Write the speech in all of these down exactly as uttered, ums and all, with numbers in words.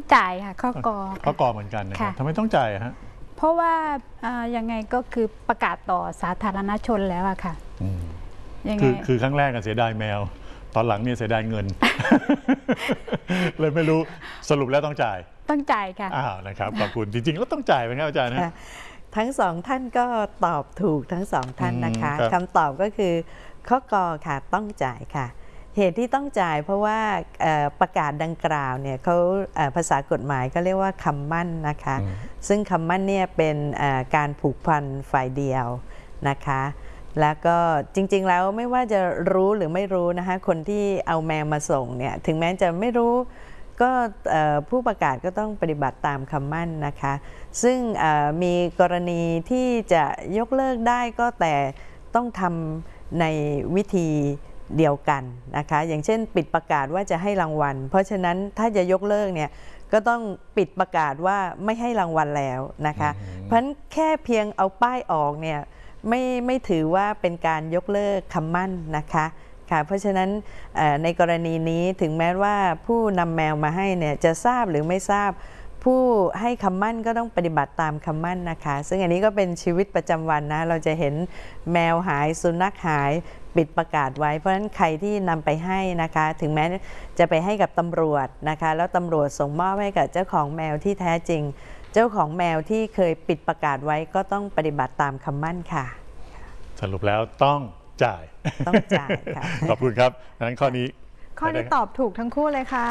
จ่ายค่ะข้อกอข้อกอเหมือนกันนะครับทำไมต้องจ่ายฮะเพราะว่ายังไงก็คือประกาศต่อสาธารณชนแล้วอะค่ะยังไงคือคือครั้งแรกเสียดายแมวตอนหลังเนี่ยเสียดายเงินเลยไม่รู้สรุปแล้วต้องจ่ายต้องจ่ายค่ะอ้าวนะครับขอบคุณจริงๆแล้วต้องจ่ายไหมครับอาจารย์นะทั้งสองท่านก็ตอบถูกทั้งสองท่านนะคะคำตอบก็คือข้อกอค่ะต้องจ่ายค่ะเหตุที่ต้องจ่ายเพราะว่าประกาศดังกล่าวเนี่ยเขาภาษากฎหมายก็เรียกว่าคำมั่นนะคะซึ่งคำมั่นเนี่ยเป็นการผูกพันฝ่ายเดียวนะคะแล้วก็จริงๆแล้วไม่ว่าจะรู้หรือไม่รู้นะคะคนที่เอาแมวมาส่งเนี่ยถึงแม้จะไม่รู้ก็ผู้ประกาศก็ต้องปฏิบัติตามคำมั่นนะคะซึ่งมีกรณีที่จะยกเลิกได้ก็แต่ต้องทำในวิธีเดียวกันนะคะอย่างเช่นปิดประกาศว่าจะให้รางวัลเพราะฉะนั้นถ้าจะยกเลิกเนี่ยก็ต้องปิดประกาศว่าไม่ให้รางวัลแล้วนะคะเพราะฉะนั้นแค่เพียงเอาป้ายออกเนี่ยไม่ไม่ถือว่าเป็นการยกเลิกคำมั่นนะคะค่ะเพราะฉะนั้นในกรณีนี้ถึงแม้ว่าผู้นำแมวมาให้เนี่ยจะทราบหรือไม่ทราบผู้ให้คำมั่นก็ต้องปฏิบัติตามคำมั่นนะคะซึ่งอันนี้ก็เป็นชีวิตประจำวันนะเราจะเห็นแมวหายสุนัขหายปิดประกาศไว้เพราะฉะนั้นใครที่นำไปให้นะคะถึงแม้จะไปให้กับตำรวจนะคะแล้วตำรวจส่งมอบให้กับเจ้าของแมวที่แท้จริงเจ้าของแมวที่เคยปิดประกาศไว้ก็ต้องปฏิบัติตามคำมั่นค่ะสรุปแล้วต้องจ่ายต้องจ่ายค่ะขอบคุณครับงั้นข้อนี้ข้อนี้ตอบถูกทั้งคู่เลยค่ะ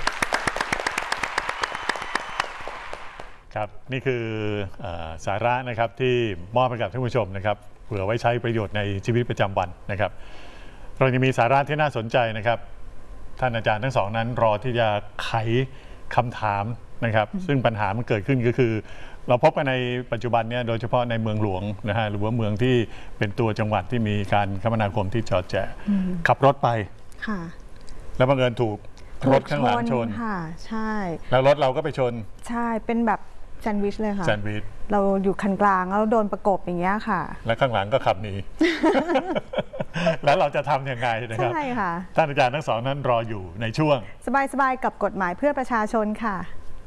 ครับนี่คือสาระนะครับที่มอบให้กับท่านผู้ชมนะครับเผื่อไว้ใช้ประโยชน์ในชีวิตประจำวันนะครับเราจะมีสาระที่น่าสนใจนะครับท่านอาจารย์ทั้งสองนั้นรอที่จะไขคำถามนะครับซึ่งปัญหามันเกิดขึ้นก็คือเราพบกันในปัจจุบันเนี่ยโดยเฉพาะในเมืองหลวงนะฮะหรือว่าเมืองที่เป็นตัวจังหวัดที่มีการคมนาคมที่จอดแจขับรถไปแล้วบังเอิญถูกรถข้างหลังชนค่ะใช่แล้วรถเราก็ไปชนใช่เป็นแบบแซนด์วิชเลยค่ะแซนด์วิชเราอยู่คันกลางแล้วโดนประกบอย่างเงี้ยค่ะแล้วข้างหลังก็ขับหนี แล้วเราจะทำยังไงนะครับใช่ค่ะท่านอาจารย์ทั้งสองนั้นรออยู่ในช่วงสบายๆกับกฎหมายเพื่อประชาชนค่ะ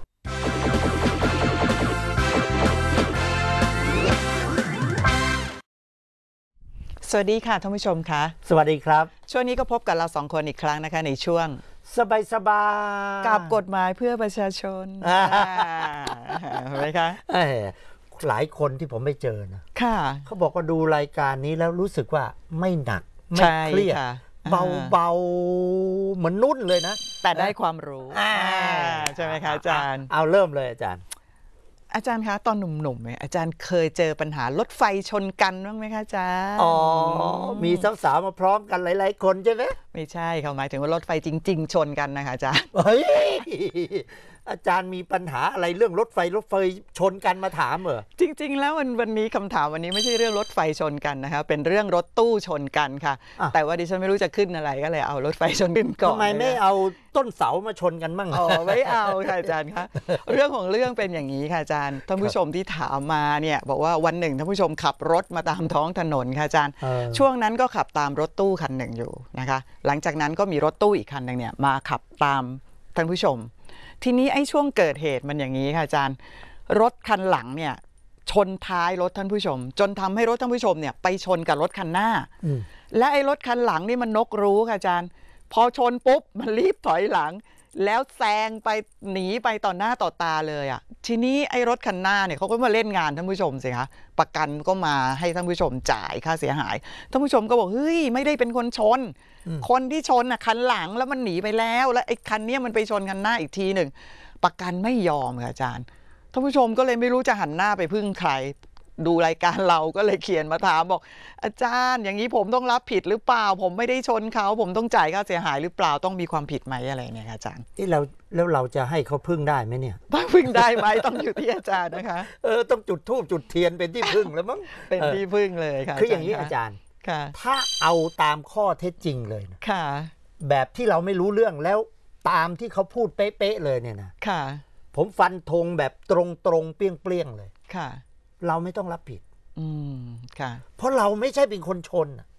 สวัสดีค่ะท่านผู้ชมคะสวัสดีครับช่วงนี้ก็พบกับเราสองคนอีกครั้งนะคะในช่วงสบายสบายกับกฎหมายเพื่อประชาชนเห็นไหมคะหลายคนที่ผมไปเจอนะค่ะเขาบอกว่าดูรายการนี้แล้วรู้สึกว่าไม่หนักไม่เครียดเบาๆเหมือนนุ่นเลยนะแต่ได้ความรู้ใช่ไหมคะอาจารย์เอาเริ่มเลยอาจารย์อาจารย์คะตอนหนุ่มๆเนี่ยอาจารย์เคยเจอปัญหารถไฟชนกันบ้างไหมคะอาจารย์อ๋อมีสาวๆมาพร้อมกันหลายๆคนใช่ไหมไม่ใช่เขาหมายถึงว่ารถไฟจริงๆชนกันนะคะอาจารย์เฮ้ยอาจารย์มีปัญหาอะไรเรื่องรถไฟรถไฟชนกันมาถามเหรอจริงๆแล้ววันวันนี้คำถามวันนี้ไม่ใช่เรื่องรถไฟชนกันนะคะเป็นเรื่องรถตู้ชนกันค่ะแต่ว่าดิฉันไม่รู้จะขึ้นอะไรก็เลยเอารถไฟชนกันก่อนทำไมไม่เอาต้นเสามาชนกันบ้างอ๋อไม่เอาค่ะอาจารย์คะเรื่องของเรื่องเป็นอย่างนี้ค่ะอาจารย์ท่านผู้ชมที่ถามมาเนี่ยบอกว่าวันหนึ่งท่านผู้ชมขับรถมาตามท้องถนนค่ะอาจารย์ช่วงนั้นก็ขับตามรถตู้คันหนึ่งอยู่นะคะหลังจากนั้นก็มีรถตู้อีกคันหนึ่งเนี่ยมาขับตามท่านผู้ชมทีนี้ไอ้ช่วงเกิดเหตุมันอย่างนี้ค่ะอาจารย์รถคันหลังเนี่ยชนท้ายรถท่านผู้ชมจนทำให้รถท่านผู้ชมเนี่ยไปชนกับรถคันหน้าและไอ้รถคันหลังนี่มันนกรู้ค่ะอาจารย์พอชนปุ๊บมันรีบถอยหลังแล้วแซงไปหนีไปต่อหน้าต่อตาเลยอ่ะทีนี้ไอ้รถคันหน้าเนี่ยเขาก็มาเล่นงานท่านผู้ชมสิคะประกันก็มาให้ท่านผู้ชมจ่ายค่าเสียหายท่านผู้ชมก็บอกเฮ้ยไม่ได้เป็นคนชนคนที่ชนอ่ะคันหลังแล้วมันหนีไปแล้วแล้วไอ้คันนี้มันไปชนคันหน้าอีกทีหนึ่งประกันไม่ยอมค่ะอาจารย์ท่านผู้ชมก็เลยไม่รู้จะหันหน้าไปพึ่งใครดูรายการเราก็เลยเขียนมาถามบอกอาจารย์อย่างนี้ผมต้องรับผิดหรือเปล่าผมไม่ได้ชนเขาผมต้องจ่ายค่าเสียหายหรือเปล่าต้องมีความผิดไหมอะไรเนี่ยอาจารย์ที่เราแล้วเราจะให้เขาพึ่งได้ไหมเนี่ยต้องพึ่งได้ไหมต้องอยู่ที่อาจารย์นะคะเออต้องจุดธูปจุดเทียนเป็นที่พึ่งแล้วมั้งเป็นที่พึ่งเลยค่ะคืออย่างนี้อาจารย์ถ้าเอาตามข้อเท็จจริงเลยนะค่ะแบบที่เราไม่รู้เรื่องแล้วตามที่เขาพูดเป๊ะๆเลยเนี่ยนะค่ะผมฟันธงแบบตรงๆเปรี้ยงๆเลยค่ะเราไม่ต้องรับผิดอืมค่ะเพราะเราไม่ใช่เป็นคนชน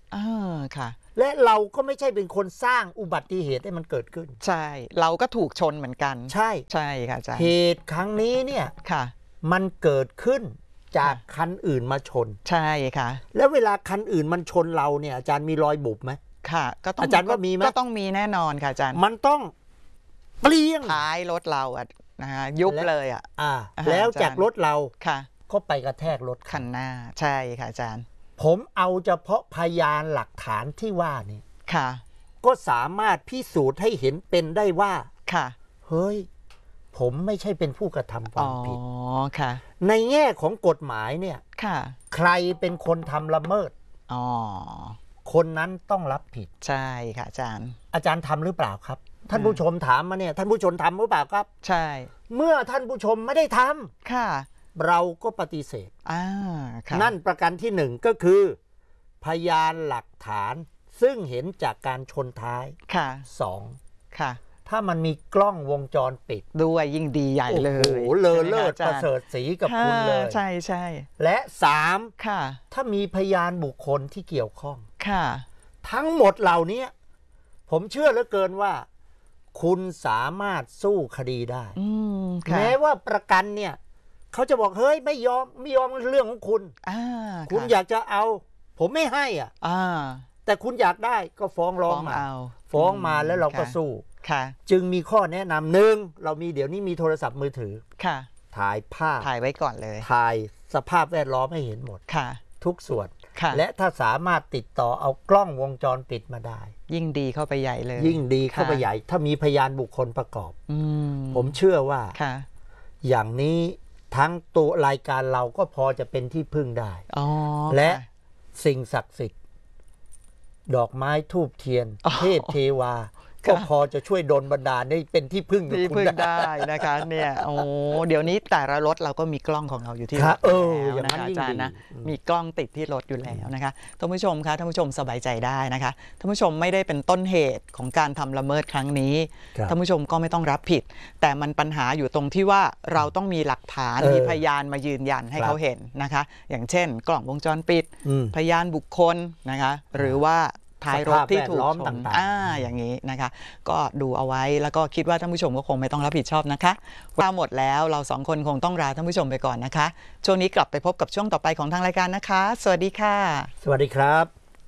อ่าค่ะและเราก็ไม่ใช่เป็นคนสร้างอุบัติเหตุให้มันเกิดขึ้นใช่เราก็ถูกชนเหมือนกันใช่ใช่ค่ะอาจารย์เหตุครั้งนี้เนี่ยค่ะมันเกิดขึ้นจากคันอื่นมาชนใช่ค่ะแล้วเวลาคันอื่นมันชนเราเนี่ยอาจารย์มีรอยบุบไหมค่ะก็ต้องอาจารย์ว่ามีไหมก็ต้องมีแน่นอนค่ะอาจารย์มันต้องเปลี่ยงท้ายรถเราอ่ะนะฮะยุบเลยอ่ะอ่าแล้วจากรถเราค่ะก็ไปกระแทกรถคันหน้าใช่ค่ะอาจารย์ผมเอาเฉพาะพยานหลักฐานที่ว่านี่ค่ะก็สามารถพิสูจน์ให้เห็นเป็นได้ว่าค่ะเฮ้ยผมไม่ใช่เป็นผู้กระทำความผิดอ๋อค่ะในแง่ของกฎหมายเนี่ยค่ะใครเป็นคนทำละเมิดอ๋อคนนั้นต้องรับผิดใช่ค่ะอาจารย์อาจารย์ทำหรือเปล่าครับท่านผู้ชมถามมาเนี่ยท่านผู้ชมทำหรือเปล่าครับใช่เมื่อท่านผู้ชมไม่ได้ทำค่ะเราก็ปฏิเสธอ่าค่ะนั่นประการที่หนึ่งก็คือพยานหลักฐานซึ่งเห็นจากการชนท้ายค่ะสองค่ะถ้ามันมีกล้องวงจรปิดด้วยยิ่งดีใหญ่เลยโอ้โหเลอเลิศประเสริฐสีกับคุณเลยใช่ใช่และสามค่ะถ้ามีพยานบุคคลที่เกี่ยวข้องค่ะทั้งหมดเหล่านี้ผมเชื่อเหลือเกินว่าคุณสามารถสู้คดีได้แม้ว่าประกันเนี่ยเขาจะบอกเฮ้ยไม่ยอมไม่ยอมเรื่องของคุณคุณอยากจะเอาผมไม่ให้อ่ะแต่คุณอยากได้ก็ฟ้องร้องมาฟ้องมาแล้วเราก็สู้จึงมีข้อแนะนำหนึ่งเรามีเดี๋ยวนี้มีโทรศัพท์มือถือถ่ายภาพถ่ายไว้ก่อนเลยถ่ายสภาพแวดล้อมให้เห็นหมดทุกส่วนและถ้าสามารถติดต่อเอากล้องวงจรปิดมาได้ยิ่งดีเข้าไปใหญ่เลยยิ่งดีเข้าไปใหญ่ถ้ามีพยานบุคคลประกอบผมเชื่อว่าอย่างนี้ทั้งตัวรายการเราก็พอจะเป็นที่พึ่งได้และสิ่งศักดิ์สิทธิ์ดอกไม้ธูปเทียนเทพเทวาก็พอจะช่วยดลบันดาลได้เป็นที่พึ่งที่พึ่งได้นะคะเนี่ยโอ้เดี๋ยวนี้แต่ละรถเราก็มีกล้องของเราอยู่ที่รถเออแล้วนะคะอาจารย์นะมีกล้องติดที่รถอยู่แล้วนะคะท่านผู้ชมคะท่านผู้ชมสบายใจได้นะคะท่านผู้ชมไม่ได้เป็นต้นเหตุของการทำละเมิดครั้งนี้ท่านผู้ชมก็ไม่ต้องรับผิดแต่มันปัญหาอยู่ตรงที่ว่าเราต้องมีหลักฐานมีพยานมายืนยันให้เขาเห็นนะคะอย่างเช่นกล้องวงจรปิดพยานบุคคลนะคะหรือว่าท้ายรถที่ถูกชนอ่าอย่างนี้นะคะก็ดูเอาไว้แล้วก็คิดว่าท่านผู้ชมก็คงไม่ต้องรับผิดชอบนะคะว่าหมดแล้วเราสองคนคงต้องลาท่านผู้ชมไปก่อนนะคะช่วงนี้กลับไปพบกับช่วงต่อไปของทางรายการนะคะสวัสดีค่ะสวัสดีครับ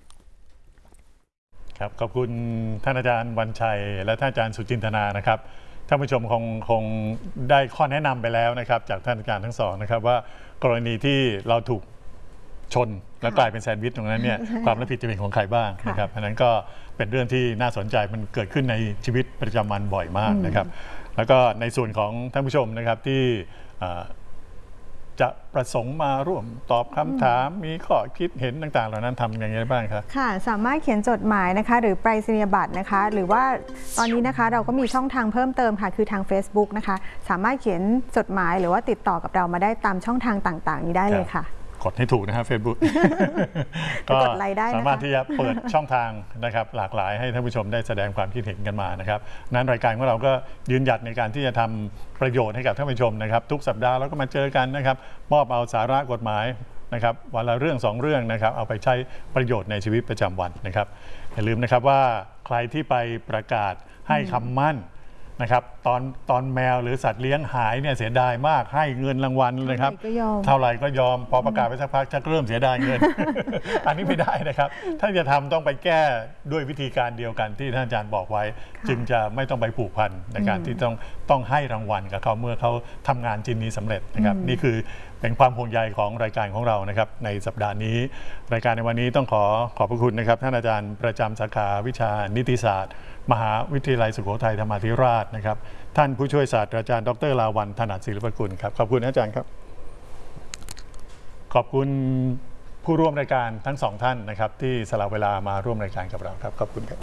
ครับขอบคุณท่านอาจารย์วันชัยและท่านอาจารย์สุจินทนานะครับท่านผู้ชมคงคงได้ข้อแนะนำไปแล้วนะครับจากท่านอาจารย์ทั้งสองนะครับว่ากรณีที่เราถูกชนแล้วกลายเป็นแซนด์วิชตรงนั้นเนี่ยความรับผิดจะเป็นของใครบ้างนะครับอันนั้นก็เป็นเรื่องที่น่าสนใจมันเกิดขึ้นในชีวิตประจำวันบ่อยมากนะครับแล้วก็ในส่วนของท่านผู้ชมนะครับที่จะประสงค์มาร่วมตอบคำถามมีข้อคิดเห็นต่างๆเหล่านั้นทำอย่างไรบ้างครับค่ะสามารถเขียนจดหมายนะคะหรือไปรษณียบัตรนะคะหรือว่าตอนนี้นะคะเราก็มีช่องทางเพิ่มเติมค่ะคือทาง Facebook นะคะสามารถเขียนจดหมายหรือว่าติดต่อกับเรามาได้ตามช่องทางต่างๆนี้ได้เลยค่ะกดให้ถูกนะครับ Facebook ก็สามารถที่จะเปิดช่องทางนะครับหลากหลายให้ท่านผู้ชมได้แสดงความคิดเห็นกันมานะครับนั้นรายการของเราก็ยืนหยัดในการที่จะทำประโยชน์ให้กับท่านผู้ชมนะครับทุกสัปดาห์เราก็มาเจอกันนะครับมอบเอาสาระกฎหมายนะครับวันละเรื่องสองเรื่องนะครับเอาไปใช้ประโยชน์ในชีวิตประจำวันนะครับอย่าลืมนะครับว่าใครที่ไปประกาศให้คำมั่นนะครับตอนตอนแมวหรือสัตว์เลี้ยงหายเนี่ยเสียดายมากให้เงินรางวัลนะครับเท่าไหร่ก็ยอมพอประกาศไปสักพักจะเริ่มเสียดายเงิน อันนี้ไม่ได้นะครับถ้าจะทำต้องไปแก้ด้วยวิธีการเดียวกันที่ท่านอาจารย์บอกไว้จึงจะไม่ต้องไปผูกพันในการที่ต้องต้องให้รางวัลกับเขาเมื่อเขาทำงานชิ้นนี้สำเร็จนะครับนี่คือเป็นความห่วงใยของรายการของเรานะครับในสัปดาห์นี้รายการในวันนี้ต้องขอขอบพระคุณนะครับท่านอาจารย์ประจำสาขาวิชานิติศาสตร์มหาวิทยาลัยสุโขทัยธรรมาธิราชนะครับท่านผู้ช่วยศาสตราจารย์ดร.ลาวัลย์ ถนัดศิลปกุลครับขอบคุณอาจารย์ครับขอบคุณผู้ร่วมรายการทั้งสองท่านนะครับที่สละเวลามาร่วมรายการกับเราครับขอบคุณครับ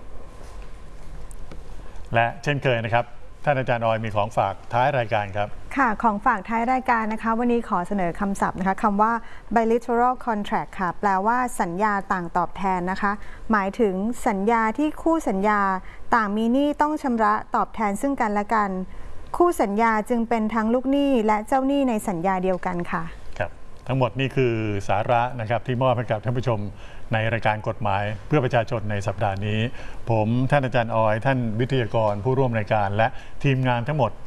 และเช่นเคยนะครับท่านอาจารย์ออยมีของฝากท้ายรายการครับค่ะของฝากท้ายรายการนะคะวันนี้ขอเสนอคำศัพท์นะคะคำว่า bilateral contract ค่ะแปลว่าสัญญาต่างตอบแทนนะคะหมายถึงสัญญาที่คู่สัญญาต่างมีหนี้ต้องชำระตอบแทนซึ่งกันและกันคู่สัญญาจึงเป็นทั้งลูกหนี้และเจ้าหนี้ในสัญญาเดียวกันค่ะครับทั้งหมดนี่คือสาระนะครับที่มอบให้กับท่านผู้ชมในรายการกฎหมายเพื่อประชาชนในสัปดาห์นี้ผมท่านอาจารย์ออยท่านวิทยากรผู้ร่วมรายการและทีมงานทั้งหมด